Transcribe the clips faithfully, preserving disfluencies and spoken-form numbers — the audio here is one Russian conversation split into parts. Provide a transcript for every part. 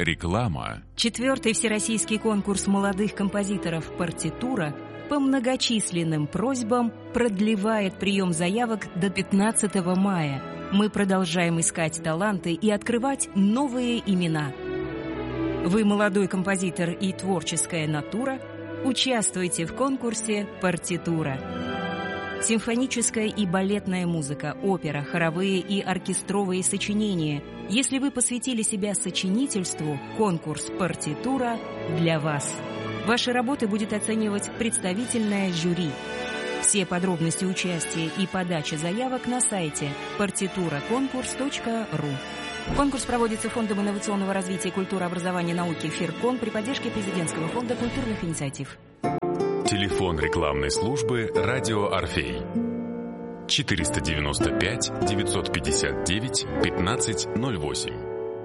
Реклама. Четвертый всероссийский конкурс молодых композиторов «Партитура» по многочисленным просьбам продлевает прием заявок до пятнадцатого мая. Мы продолжаем искать таланты и открывать новые имена. Вы молодой композитор и творческая натура? Участвуйте в конкурсе «Партитура». Симфоническая и балетная музыка, опера, хоровые и оркестровые сочинения. Если вы посвятили себя сочинительству, конкурс «Партитура» для вас. Ваши работы будет оценивать представительное жюри. Все подробности участия и подачи заявок на сайте партитура конкурс точка ру. Конкурс проводится Фондом инновационного развития культуры, образования и науки «Фиркон» при поддержке Президентского фонда культурных инициатив. Телефон рекламной службы «Радио Орфей». четыреста девяносто пять девятьсот пятьдесят девять пятнадцать ноль восемь.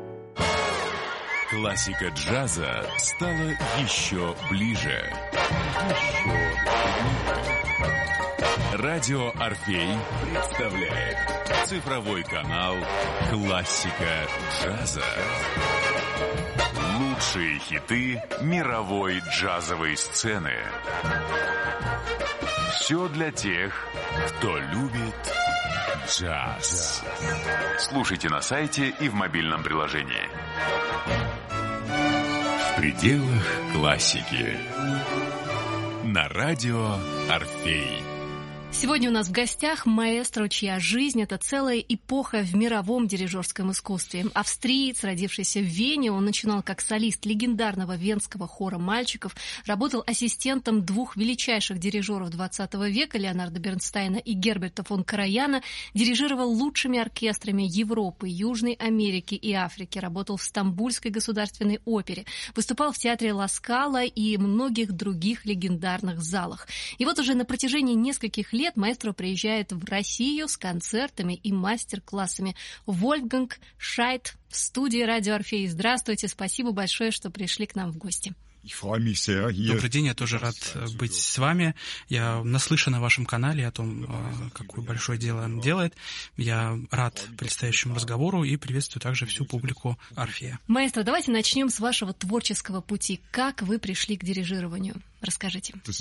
Классика джаза стала еще ближе. Радио Орфей представляет цифровой канал «Классика джаза». Лучшие хиты мировой джазовой сцены. Все для тех, кто любит джаз. Слушайте на сайте и в мобильном приложении. В пределах классики. На радио Орфей. Сегодня у нас в гостях маэстро, чья жизнь – это целая эпоха в мировом дирижерском искусстве. Австриец, родившийся в Вене, он начинал как солист легендарного венского хора мальчиков, работал ассистентом двух величайших дирижеров двадцатого века – Леонардо Бернстайна и Герберта фон Караяна, дирижировал лучшими оркестрами Европы, Южной Америки и Африки, работал в Стамбульской государственной опере, выступал в театре Ла Скала и многих других легендарных залах. И вот уже на протяжении нескольких лет лет маэстро приезжает в Россию с концертами и мастер-классами. Вольфганг Шайд в студии «Радио Орфей». Здравствуйте, спасибо большое, что пришли к нам в гости. Добрый день, я тоже рад быть с вами. Я наслышан о вашем канале, о том, какое большое дело он делает. Я рад предстоящему разговору и приветствую также всю публику Орфея. Маэстро, давайте начнем с вашего творческого пути. Как вы пришли к дирижированию? Расскажите. На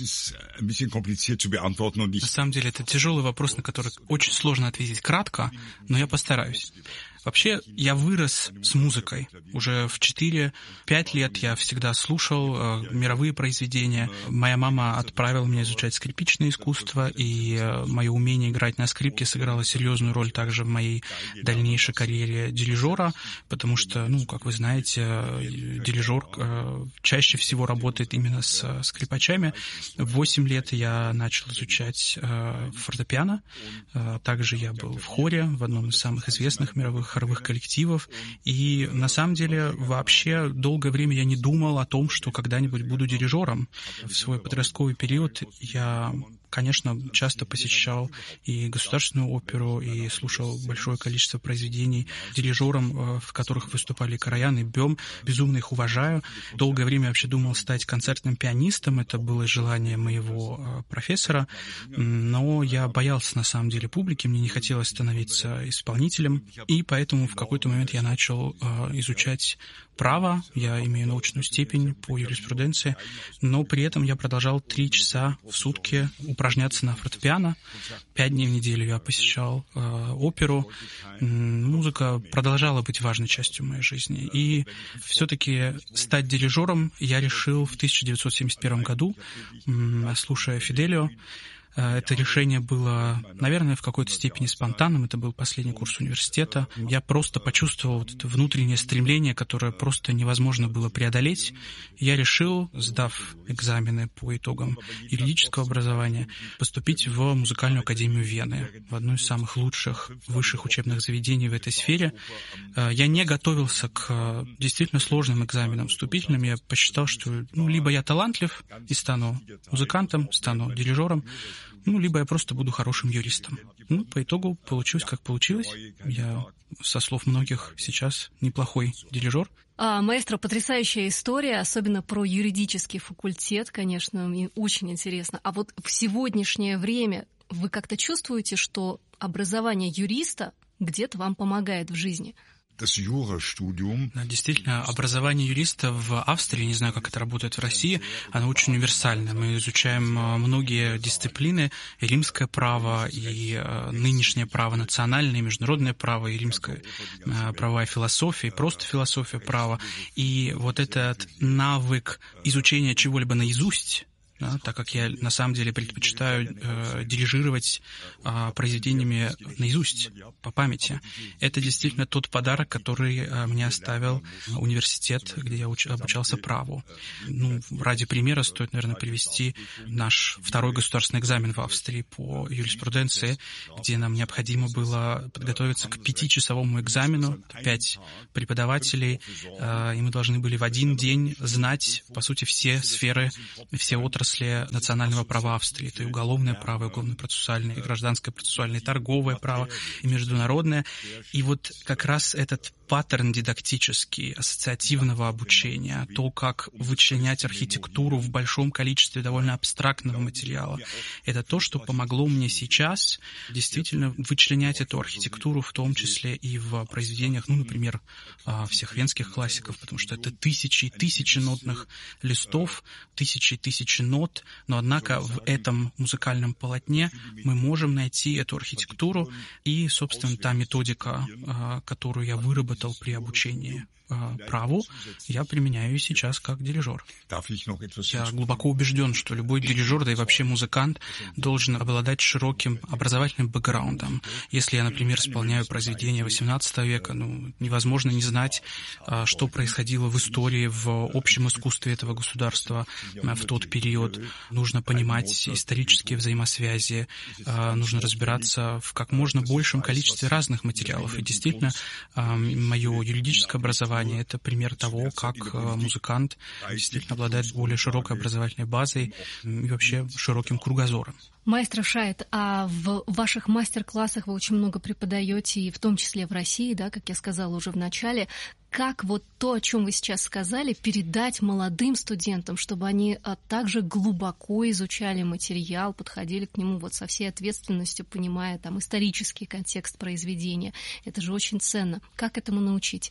самом деле, это тяжелый вопрос, на который очень сложно ответить кратко, но я постараюсь. Вообще, я вырос с музыкой. Уже в четыре-пять лет я всегда слушал э, мировые произведения. Моя мама отправила меня изучать скрипичное искусство, и э, мое умение играть на скрипке сыграло серьезную роль также в моей дальнейшей карьере дирижера, потому что, ну, как вы знаете, э, дирижер э, чаще всего работает именно с э, скрипачами. В восемь лет я начал изучать э, фортепиано. Э, также я был в хоре в одном из самых известных мировых хоровых коллективов, и на самом деле вообще долгое время я не думал о том, что когда-нибудь буду дирижером. В свой подростковый период я, конечно, часто посещал и государственную оперу, и слушал большое количество произведений дирижером, в которых выступали Караян и Бем. Безумно их уважаю. Долгое время я вообще думал стать концертным пианистом. Это было желание моего профессора. Но я боялся, на самом деле, публики. Мне не хотелось становиться исполнителем. И поэтому в какой-то момент я начал изучать право. Я имею научную степень по юриспруденции. Но при этом я продолжал три часа в сутки упражняться на фортепиано. Пять дней в неделю я посещал э, оперу. Музыка продолжала быть важной частью моей жизни. И все-таки стать дирижером я решил в тысяча девятьсот семьдесят первом году, э, слушая Фиделио. Это решение было, наверное, в какой-то степени спонтанным. Это был последний курс университета. Я просто почувствовал вот это внутреннее стремление, которое просто невозможно было преодолеть. Я решил, сдав экзамены по итогам юридического образования, поступить в музыкальную академию Вены, в одно из самых лучших высших учебных заведений в этой сфере. Я не готовился к действительно сложным экзаменам вступительным. Я посчитал, что ну, либо я талантлив и стану музыкантом, стану дирижером, ну, либо я просто буду хорошим юристом. Ну, по итогу получилось, как получилось. Я, со слов многих, сейчас неплохой дирижер. А, маэстро, потрясающая история, особенно про юридический факультет, конечно, мне очень интересно. А вот в сегодняшнее время вы как-то чувствуете, что образование юриста где-то вам помогает в жизни? Действительно, образование юриста в Австрии, не знаю, как это работает в России, оно очень универсальное. Мы изучаем многие дисциплины, и римское право, и нынешнее право, национальное, и международное право, и римская правовая философия, и просто философия права. И вот этот навык изучения чего-либо наизусть, да, так как я на самом деле предпочитаю э, дирижировать э, произведениями наизусть, по памяти. Это действительно тот подарок, который э, мне оставил университет, где я уч- обучался праву. Ну, ради примера стоит, наверное, привести наш второй государственный экзамен в Австрии по юриспруденции, где нам необходимо было подготовиться к пятичасовому экзамену, пять преподавателей, э, и мы должны были в один день знать, по сути, все сферы, все отрасли национального права Австрии. Это и уголовное право, и уголовно-процессуальное, и гражданское процессуальное, и торговое право, и международное. И вот как раз этот паттерн дидактический, ассоциативного обучения, то, как вычленять архитектуру в большом количестве довольно абстрактного материала, это то, что помогло мне сейчас действительно вычленять эту архитектуру, в том числе и в произведениях, ну, например, всех венских классиков, потому что это тысячи и тысячи нотных листов, тысячи и тысячи нот, но, однако, в этом музыкальном полотне мы можем найти эту архитектуру и, собственно, та методика, которую я выработал при обучении праву, я применяю и сейчас как дирижер. Я глубоко убежден, что любой дирижер, да и вообще музыкант, должен обладать широким образовательным бэкграундом. Если я, например, исполняю произведения восемнадцатого века, ну, невозможно не знать, что происходило в истории, в общем искусстве этого государства в тот период. Нужно понимать исторические взаимосвязи, нужно разбираться в как можно большем количестве разных материалов. И действительно, мое юридическое образование — это пример того, как музыкант действительно обладает более широкой образовательной базой и вообще широким кругозором. Маэстро Шайт, а в ваших мастер-классах вы очень много преподаете, и в том числе в России, да, как я сказала уже в начале. Как вот то, о чем вы сейчас сказали, передать молодым студентам, чтобы они также глубоко изучали материал, подходили к нему вот со всей ответственностью, понимая там исторический контекст произведения? Это же очень ценно. Как этому научить?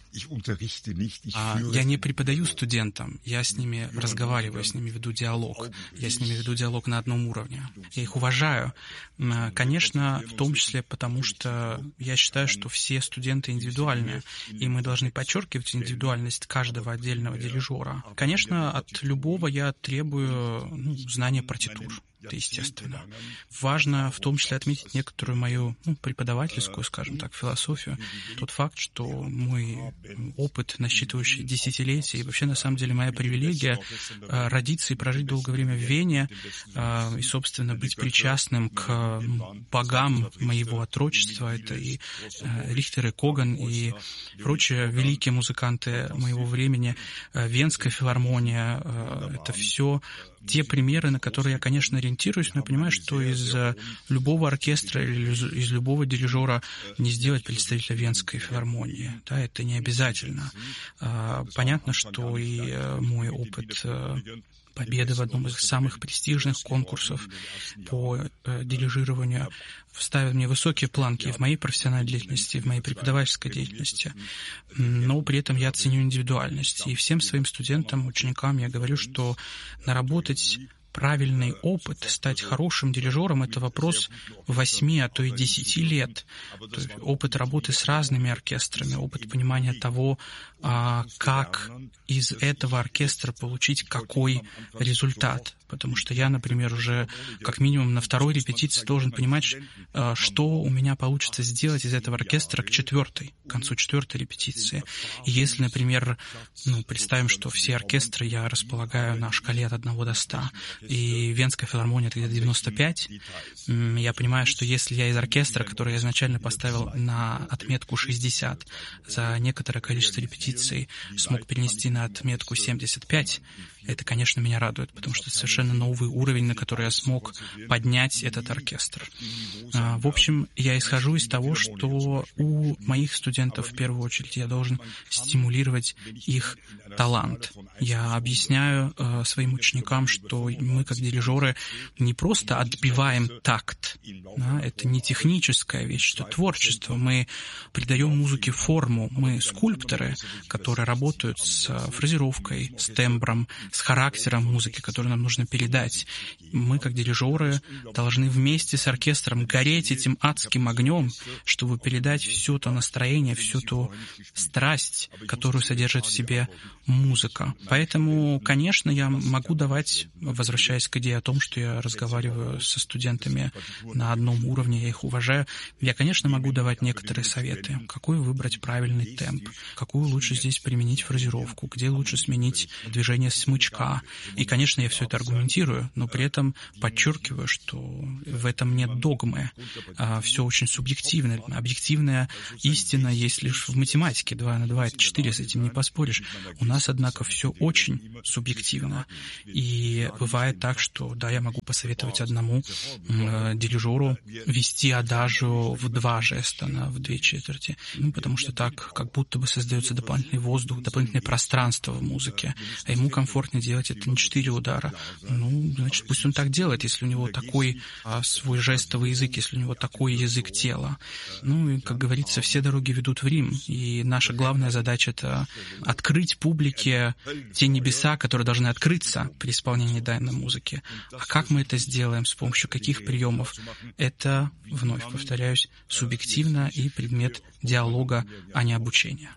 А, я не преподаю студентам, я с ними разговариваю, с ними веду диалог. Я с ними веду диалог на одном уровне. Я их уважаю. Конечно, в том числе потому, что я считаю, что все студенты индивидуальны, и мы должны подчеркивать индивидуальность каждого отдельного дирижера. Конечно, от любого я требую ну, знания партитур. Это естественно. Важно в том числе отметить некоторую мою ну, преподавательскую, скажем так, философию. Тот факт, что мой опыт, насчитывающий десятилетия, и вообще, на самом деле, моя привилегия э, родиться и прожить долгое время в Вене, э, и, собственно, быть причастным к э, богам моего отрочества. Это и э, Рихтер, и Коган, и прочие великие музыканты моего времени, э, Венская филармония. Э, это все те примеры, на которые я, конечно, ориентируюсь, но я понимаю, что из любого оркестра или из любого дирижера не сделать представителя Венской филармонии. Да, это не обязательно. Понятно, что и мой опыт победы в одном из самых престижных конкурсов по э, дирижированию ставит мне высокие планки в моей профессиональной деятельности, в моей преподавательской деятельности, но при этом я ценю индивидуальность. И всем своим студентам, ученикам я говорю, что наработать правильный опыт, стать хорошим дирижером — это вопрос восьми, а то и десяти лет. То есть опыт работы с разными оркестрами, опыт понимания того, как из этого оркестра получить какой результат. Потому что я, например, уже как минимум на второй репетиции должен понимать, что у меня получится сделать из этого оркестра к четвертой, к концу четвертой репетиции. И если, например, ну, представим, что все оркестры я располагаю на шкале от одного до ста, и Венская филармония — это где-то девяносто пять, я понимаю, что если я из оркестра, который я изначально поставил на отметку шестьдесят, за некоторое количество репетиций смог перенести на отметку семьдесят пять, это, конечно, меня радует, потому что это совершенно новый уровень, на который я смог поднять этот оркестр. В общем, я исхожу из того, что у моих студентов, в первую очередь, я должен стимулировать их талант. Я объясняю своим ученикам, что мы, как дирижеры, не просто отбиваем такт, да, это не техническая вещь, это творчество. Мы придаем музыке форму, мы скульпторы, которые работают с фразировкой, с тембром, с характером музыки, который нам нужно передать. Мы, как дирижеры, должны вместе с оркестром гореть этим адским огнем, чтобы передать все то настроение, всю ту страсть, которую содержит в себе музыка. Поэтому, конечно, я могу давать, возвращаясь к идее о том, что я разговариваю со студентами на одном уровне, я их уважаю, я, конечно, могу давать некоторые советы. Какой выбрать правильный темп, какую лучше здесь применить фразировку, где лучше сменить движение смычка. И, конечно, я все это аргументирую, но при этом подчеркиваю, что в этом нет догмы. Все очень субъективно. Объективная истина есть лишь в математике. два на два — это четыре, с этим не поспоришь. У нас, однако, все очень субъективно. И бывает так, что, да, я могу посоветовать одному э, дирижеру вести адажио в два жеста, на, в две четверти. Ну, потому что так как будто бы создается дополнительный воздух, дополнительное пространство в музыке. А ему комфортнее делать это на четыре удара. Ну, значит, пусть он так делает, если у него такой а, свой жестовый язык, если у него такой язык тела. Ну, и, как говорится, все дороги ведут в Рим. И наша главная задача — это открыть публике те небеса, которые должны открыться при исполнении данной музыки. А как мы это сделаем, с помощью каких приемов? Это, вновь повторяюсь, субъективно и предмет диалога, а не обучения.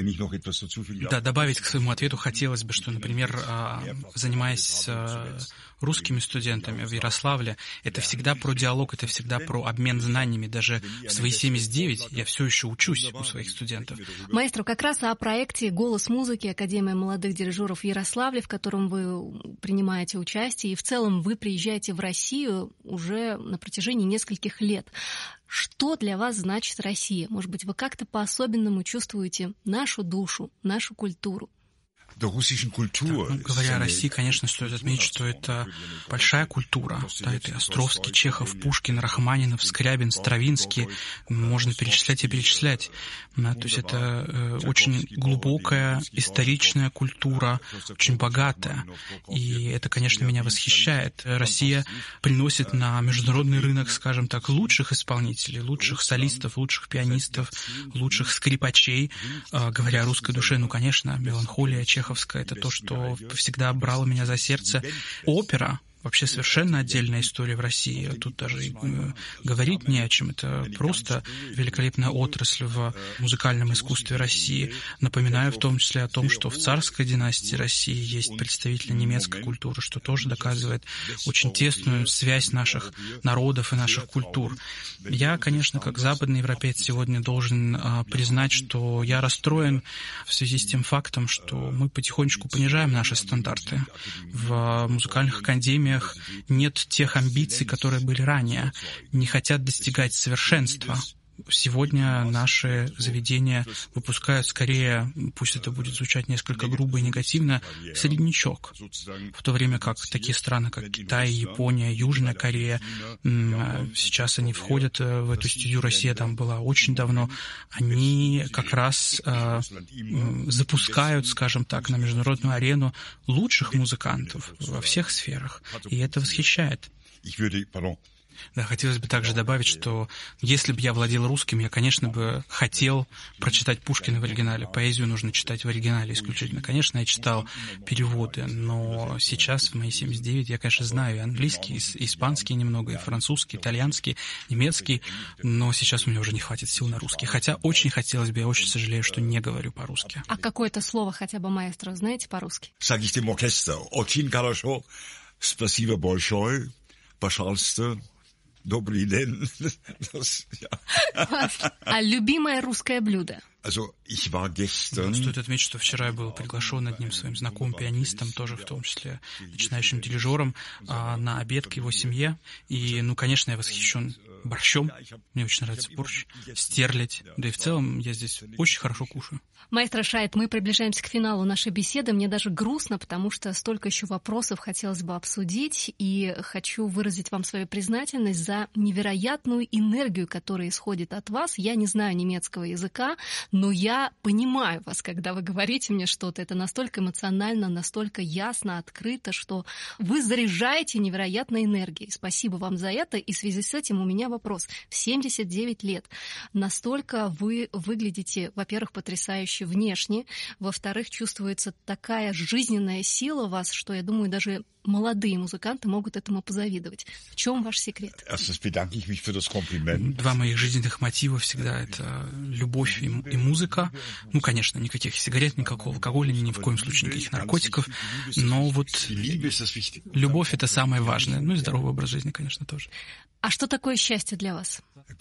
Да, добавить к своему ответу хотелось бы, что, например, занимаясь с русскими студентами в Ярославле, это всегда про диалог, это всегда про обмен знаниями. Даже в свои семьдесят девять я все еще учусь у своих студентов. Маэстро, как раз о проекте «Голос музыки» Академия молодых дирижеров в Ярославле, в котором вы принимаете участие, и в целом вы приезжаете в Россию уже на протяжении нескольких лет. Что для вас значит Россия? Может быть, вы как-то по-особенному чувствуете нашу душу, нашу культуру? Да, ну, говоря о России, конечно, стоит отметить, что это большая культура. Да, это Островский, Чехов, Пушкин, Рахманинов, Скрябин, Стравинский. Можно перечислять и перечислять. Да, то есть это э, очень глубокая историчная культура, очень богатая. И это, конечно, меня восхищает. Россия приносит на международный рынок, скажем так, лучших исполнителей, лучших солистов, лучших пианистов, лучших скрипачей. Э, говоря о русской душе, ну, конечно, меланхолия, Чехов, это то, что всегда брало меня за сердце. Опера вообще совершенно отдельная история в России. Тут даже э, говорить не о чем. Это просто великолепная отрасль в музыкальном искусстве России. Напоминаю в том числе о том, что в царской династии России есть представители немецкой культуры, что тоже доказывает очень тесную связь наших народов и наших культур. Я, конечно, как западный европеец сегодня должен э, признать, что я расстроен в связи с тем фактом, что мы потихонечку понижаем наши стандарты. В музыкальных академиях нет тех амбиций, которые были ранее, не хотят достигать совершенства. Сегодня наши заведения выпускают скорее, пусть это будет звучать несколько грубо и негативно, среднячок. В то время как такие страны, как Китай, Япония, Южная Корея, сейчас они входят в эту стезю, Россия там была очень давно, они как раз э, запускают, скажем так, на международную арену лучших музыкантов во всех сферах. И это восхищает. Да, хотелось бы также добавить, что если бы я владел русским, я, конечно, бы хотел прочитать Пушкина в оригинале. Поэзию нужно читать в оригинале исключительно. Конечно, я читал переводы, но сейчас, в мои семьдесят девять, я, конечно, знаю и английский, и испанский немного, и французский, итальянский, немецкий, но сейчас у меня уже не хватит сил на русский. Хотя очень хотелось бы, я очень сожалею, что не говорю по-русски. А какое-то слово хотя бы, маэстро, знаете по-русски? Sag ich dem Orchester. Очень хорошо. Спасибо большое. Пожалуйста. Добрый день. А любимое русское блюдо? Also, ich war gestern... Стоит отметить, что вчера я был приглашен одним своим знакомым пианистом, тоже в том числе начинающим дирижером, на обед к его семье. И, ну, конечно, я восхищен борщом. Мне очень нравится борщ, стерлядь. Да и в целом я здесь очень хорошо кушаю. Маэстро Шайд, мы приближаемся к финалу нашей беседы. Мне даже грустно, потому что столько еще вопросов хотелось бы обсудить. И хочу выразить вам свою признательность за невероятную энергию, которая исходит от вас. Я не знаю немецкого языка, но я я понимаю вас, когда вы говорите мне что-то. Это настолько эмоционально, настолько ясно, открыто, что вы заряжаете невероятной энергией. Спасибо вам за это. И в связи с этим у меня вопрос. В семьдесят девять лет настолько вы выглядите, во-первых, потрясающе внешне, во-вторых, чувствуется такая жизненная сила у вас, что, я думаю, даже молодые музыканты могут этому позавидовать. В чем ваш секрет? Два моих жизненных мотива всегда — это любовь и, и музыка. Ну, конечно, никаких сигарет, никакого алкоголя, ни в коем случае никаких наркотиков. Но вот любовь — это самое важное. Ну и здоровый образ жизни, конечно, тоже. А что такое счастье для вас?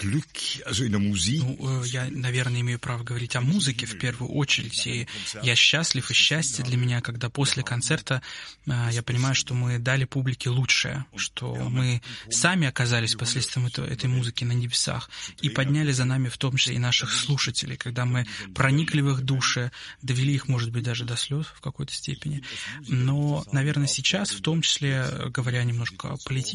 Ну, я, наверное, имею право говорить о музыке в первую очередь. И я счастлив, и счастье для меня, когда после концерта я понимаю, что мы дали публике лучшее, что мы сами оказались последствием этой, этой музыки на небесах и подняли за нами в том числе и наших слушателей, когда мы проникли в их души, довели их, может быть, даже до слез в какой-то степени. Но, наверное, сейчас, в том числе, говоря немножко политически,